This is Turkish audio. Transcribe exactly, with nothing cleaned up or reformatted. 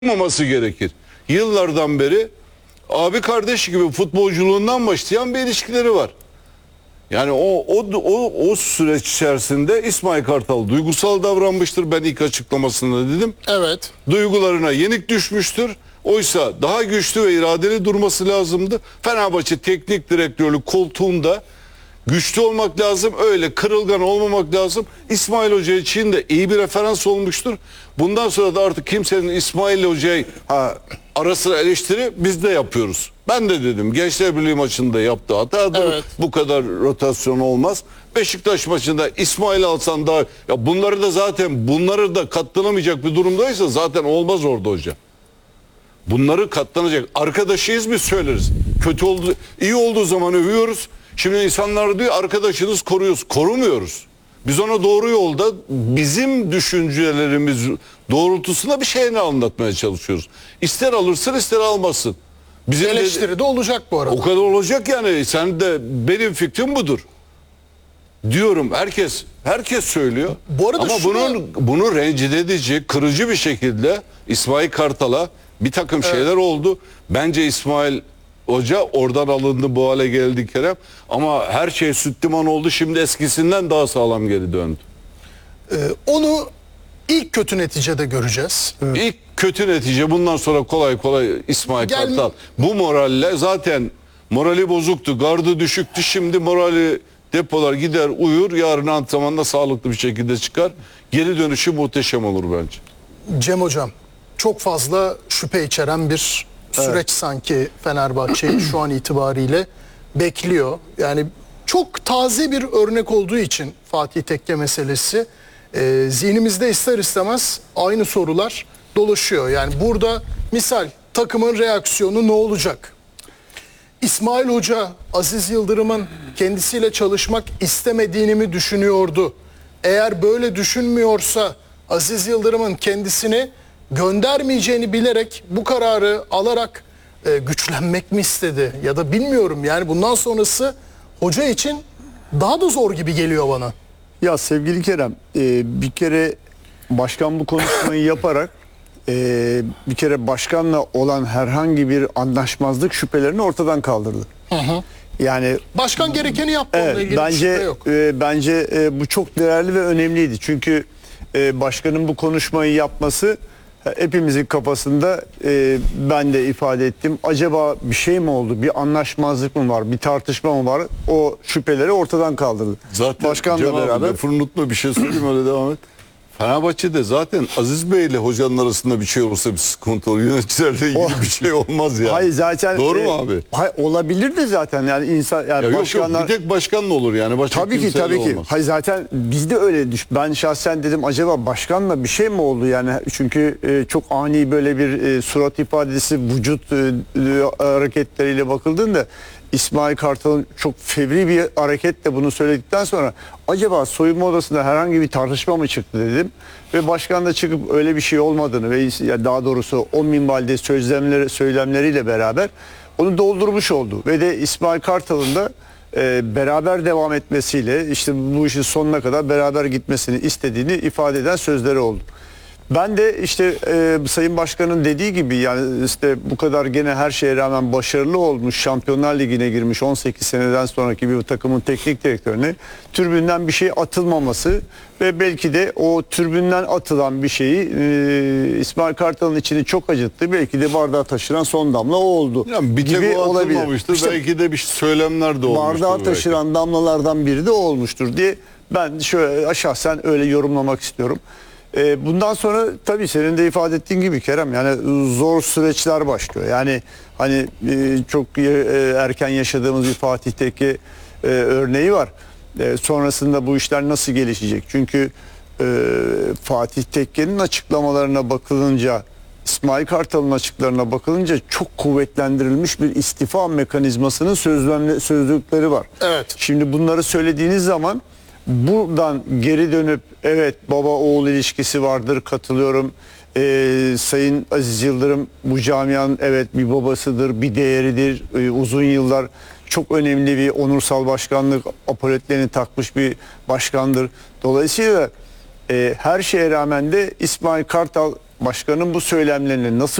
olmaması gerekir. Yıllardan beri abi kardeş gibi futbolculuğundan başlayan bir ilişkileri var. Yani o o o, o süreç içerisinde İsmail Kartal duygusal davranmıştır. Ben ilk açıklamasında dedim. Evet. Duygularına yenik düşmüştür. Oysa daha güçlü ve iradeli durması lazımdı. Fenerbahçe teknik direktörlük koltuğunda güçlü olmak lazım. Öyle kırılgan olmamak lazım. İsmail Hoca için de iyi bir referans olmuştur. Bundan sonra da artık kimsenin İsmail Hoca'yı ha, ara sıra eleştiri biz de yapıyoruz. Ben de dedim Gençler Birliği maçında yaptığı hatadır. Evet. Bu kadar rotasyon olmaz. Beşiktaş maçında İsmail alsan daha ya bunları da zaten bunları da katlanamayacak bir durumdaysa zaten olmaz orada hoca. Bunları katlanacak. Arkadaşıyız biz söyleriz. Kötü oldu, iyi olduğu zaman övüyoruz. Şimdi insanlar diyor arkadaşınız koruyoruz. Korumuyoruz. Biz ona doğru yolda bizim düşüncelerimiz doğrultusunda bir şeyini anlatmaya çalışıyoruz. İster alırsın ister almasın. Bizim Eleştiri de olacak bu arada. o kadar olacak yani. Sen de benim fikrim budur. Diyorum herkes herkes söylüyor. Bu arada ama şunu... bunun bunu rencide edici, kırıcı bir şekilde İsmail Kartal'a bir takım Evet. şeyler oldu. Bence İsmail Hoca oradan alındı, bu hale geldi Kerem. Ama her şey süt liman oldu. Şimdi eskisinden daha sağlam geri döndü. Ee, onu ilk kötü neticede göreceğiz. İlk kötü netice bundan sonra kolay kolay İsmail Gel- Kartal. Bu moralle zaten morali bozuktu, gardı düşüktü. Şimdi morali depolar gider uyur. Yarın antrenmanda sağlıklı bir şekilde çıkar. Geri dönüşü muhteşem olur bence. Cem Hocam, çok fazla şüphe içeren bir süreç evet. sanki Fenerbahçe'yi şu an itibariyle bekliyor. Yani çok taze bir örnek olduğu için Fatih Tekke meselesi e, zihnimizde ister istemez aynı sorular dolaşıyor. Yani burada misal takımın reaksiyonu ne olacak? İsmail Hoca Aziz Yıldırım'ın kendisiyle çalışmak istemediğini mi düşünüyordu? Eğer böyle düşünmüyorsa Aziz Yıldırım'ın kendisini göndermeyeceğini bilerek bu kararı alarak e, güçlenmek mi istedi? Ya da bilmiyorum yani bundan sonrası hoca için daha da zor gibi geliyor bana. Ya sevgili Kerem, e, bir kere başkan bu konuşmayı yaparak e, bir kere başkanla olan herhangi bir anlaşmazlık şüphelerini ortadan kaldırdı. Hı hı. Yani başkan gerekeni yaptı, evet, onunla ilgili bence, şüphe yok. E, bence e, bu çok değerli ve önemliydi. Çünkü e, başkanın bu konuşmayı yapması hepimizin kafasında, e, ben de ifade ettim. Acaba bir şey mi oldu? Bir anlaşmazlık mı var? Bir tartışma mı var? O şüpheleri ortadan kaldırdı. Zaten başkanla beraber. Lafını unutma, bir şey söyleyeyim öyle devam et. Fenerbahçe'de zaten Aziz Bey ile hocanın arasında bir şey olursa bir sıkıntı olur. Yöneticilerle ilgili bir şey olmaz yani. Hayır zaten. Doğru e, mu abi? Hayır, olabilir de zaten yani insan yani Ya başkanlar. yok, yok, bir tek başkanla olur yani. Başka tabii ki tabii ki. Olmaz. Hayır zaten biz de öyle düş. Ben şahsen dedim acaba başkanla bir şey mi oldu yani? Çünkü e, çok ani böyle bir e, surat ifadesi, vücut e, e, hareketleriyle bakıldığında İsmail Kartal'ın çok fevri bir hareketle bunu söyledikten sonra acaba soyunma odasında herhangi bir tartışma mı çıktı dedim. Ve başkan da çıkıp öyle bir şey olmadığını ve daha doğrusu o minvalde sözlemleri, söylemleriyle beraber onu doldurmuş oldu. Ve de İsmail Kartal'ın da e, beraber devam etmesiyle işte bu işin sonuna kadar beraber gitmesini istediğini ifade eden sözleri oldu. Ben de işte e, Sayın Başkan'ın dediği gibi yani işte bu kadar gene her şeye rağmen başarılı olmuş, Şampiyonlar Ligi'ne girmiş on sekiz seneden sonraki bir takımın teknik direktörüne tribünden bir şey atılmaması ve belki de o tribünden atılan bir şeyi e, İsmail Kartal'ın içini çok acıttı. Belki de bardağı taşıran son damla o oldu. Yani bir gibi tek o olabilir. atılmamıştır. İşte, belki de bir söylemler de olmuştur. bardağı belki. taşıran damlalardan biri de olmuştur diye ben şöyle şahsen öyle yorumlamak istiyorum. Bundan sonra tabii senin de ifade ettiğin gibi Kerem yani zor süreçler başlıyor. Yani hani çok erken yaşadığımız bir Fatih Tekke örneği var. Sonrasında bu işler nasıl gelişecek? Çünkü Fatih Tekke'nin açıklamalarına bakılınca, İsmail Kartal'ın açıklarına bakılınca çok kuvvetlendirilmiş bir istifa mekanizmasının sözlemle, sözlükleri var. Evet. Şimdi bunları söylediğiniz zaman buradan geri dönüp evet baba oğul ilişkisi vardır, katılıyorum. Ee, Sayın Aziz Yıldırım bu camianın evet bir babasıdır, bir değeridir. Ee, uzun yıllar çok önemli bir onursal başkanlık apoletlerini takmış bir başkandır. Dolayısıyla e, her şeye rağmen de İsmail Kartal başkanın bu söylemlerini nasıl